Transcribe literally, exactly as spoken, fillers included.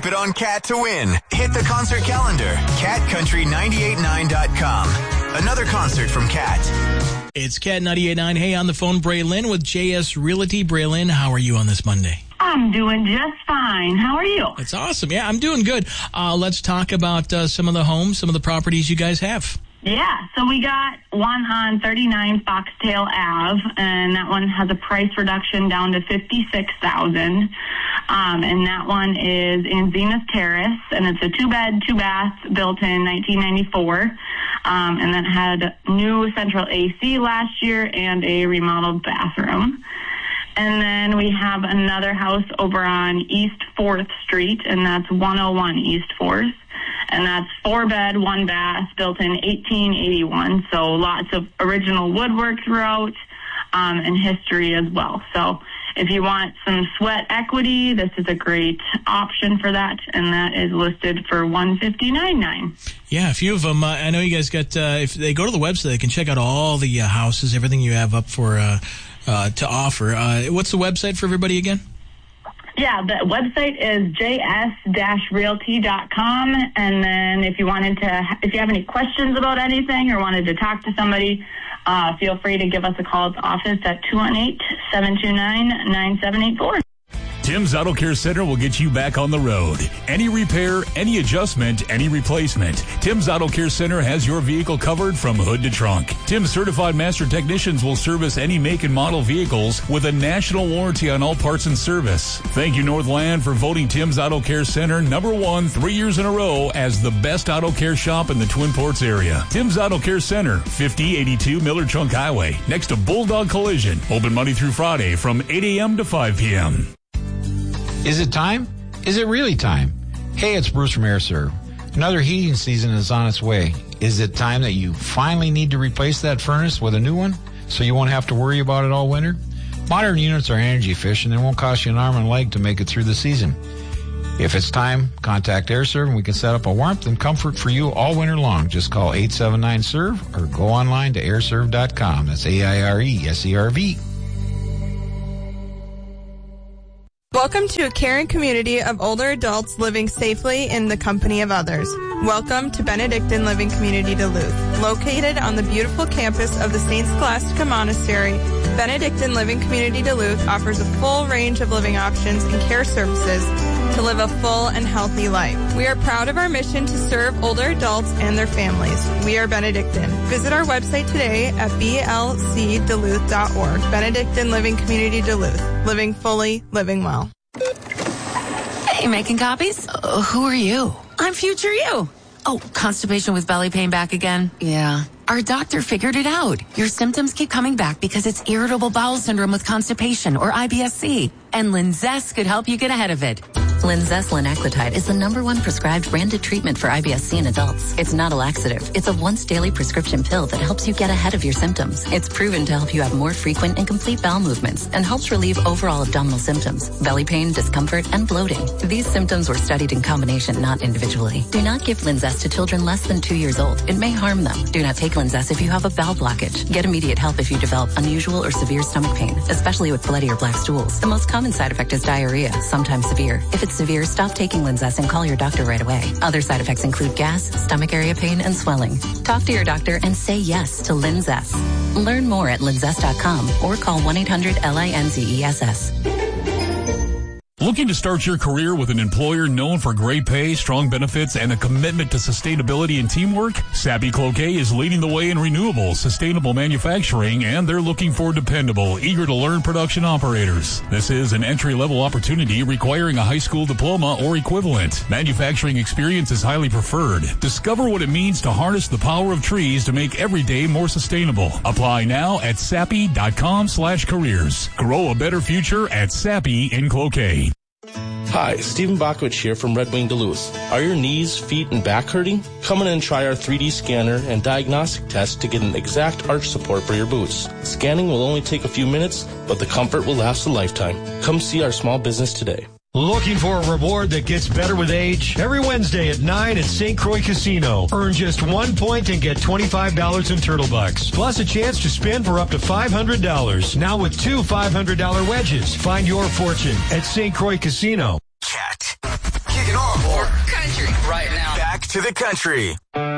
Keep it on Cat to win. Hit the concert calendar. cat country nine eight nine dot com. Another concert from Cat. It's Cat ninety-eight point nine. Hey, on the phone, Braylyn with J S Realty. Braylyn, how are you on this Monday? I'm doing just fine. How are you? It's awesome. Yeah, I'm doing good. Uh, let's talk about uh, some of the homes, some of the properties you guys have. Yeah, so we got one on thirty-nine Foxtail Ave, and that one has a price reduction down to fifty-six thousand dollars. Um, and that one is in Zenith Terrace, and it's a two-bed, two-bath built in nineteen ninety-four. Um, and that had new central A C last year and a remodeled bathroom. And then we have another house over on East fourth Street, and that's one oh one East fourth. And that's four bed, one bath, built in eighteen eighty-one. So lots of original woodwork throughout, um, and history as well. So if you want some sweat equity, this is a great option for that, and that is listed for one fifty-nine nine. Yeah, a few of them. Uh, I know you guys got. Uh, if they go to the website, they can check out all the uh, houses, everything you have up for uh, uh, to offer. Uh, what's the website for everybody again? Yeah, the website is j s realty dot com, and then if you wanted to, if you have any questions about anything or wanted to talk to somebody, uh, feel free to give us a call at the office at two one eight, seven two nine, nine seven eight four. Tim's Auto Care Center will get you back on the road. Any repair, any adjustment, any replacement. Tim's Auto Care Center has your vehicle covered from hood to trunk. Tim's certified master technicians will service any make and model vehicles with a national warranty on all parts and service. Thank you, Northland, for voting Tim's Auto Care Center number one three years in a row as the best auto care shop in the Twin Ports area. Tim's Auto Care Center, fifty eighty-two Miller Trunk Highway, next to Bulldog Collision. Open Monday through Friday from eight a.m. to five p.m. Is it time? Is it really time? Hey, it's Bruce from AirServe. Another heating season is on its way. Is it time that you finally need to replace that furnace with a new one so you won't have to worry about it all winter? Modern units are energy efficient and won't cost you an arm and leg to make it through the season. If it's time, contact AirServe and we can set up a warmth and comfort for you all winter long. Just call eight seven nine S E R V or go online to air serve dot com. That's A I R E S E R V. Welcome to a caring community of older adults living safely in the company of others. Welcome to Benedictine Living Community Duluth. Located on the beautiful campus of the Saint Scholastica Monastery, Benedictine Living Community Duluth offers a full range of living options and care services to live a full and healthy life. We are proud of our mission to serve older adults and their families. We are Benedictine. Visit our website today at b l c duluth dot org. Benedictine Living Community Duluth. Living fully, living well. Hey, making copies? Uh, who are you? I'm future you. Oh, constipation with belly pain back again? Yeah. Our doctor figured it out. Your symptoms keep coming back because it's irritable bowel syndrome with constipation, or I B S C. And Linzess could help you get ahead of it. Linzess linaclotide is the number one prescribed branded treatment for I B S C in adults. It's not a laxative. It's a once daily prescription pill that helps you get ahead of your symptoms. It's proven to help you have more frequent and complete bowel movements and helps relieve overall abdominal symptoms, belly pain, discomfort, and bloating. These symptoms were studied in combination, not individually. Do not give Linzess to children less than two years old. It may harm them. Do not take Linzess if you have a bowel blockage. Get immediate help if you develop unusual or severe stomach pain, especially with bloody or black stools. The most common side effect is diarrhea, sometimes severe. If it's severe, stop taking Linzess and call your doctor right away. Other side effects include gas, stomach area pain, and swelling. Talk to your doctor and say yes to Linzess. Learn more at linzess dot com or call one eight hundred L I N Z E S S. Looking to start your career with an employer known for great pay, strong benefits, and a commitment to sustainability and teamwork? Sappi Cloquet is leading the way in renewable, sustainable manufacturing, and they're looking for dependable, eager-to-learn production operators. This is an entry-level opportunity requiring a high school diploma or equivalent. Manufacturing experience is highly preferred. Discover what it means to harness the power of trees to make every day more sustainable. Apply now at sappi dot com slash careers. Grow a better future at Sappi in Cloquet. Hi, Stephen Bakovich here from Red Wing Duluth. Are your knees, feet, and back hurting? Come in and try our three D scanner and diagnostic test to get an exact arch support for your boots. Scanning will only take a few minutes, but the comfort will last a lifetime. Come see our small business today. Looking for a reward that gets better with age? Every Wednesday at nine at Saint Croix Casino. Earn just one point and get twenty-five dollars in Turtle Bucks. Plus a chance to spin for up to five hundred dollars. Now with two five hundred dollars wedges. Find your fortune at Saint Croix Casino. Cat. Kick it off. right now. Back to the country.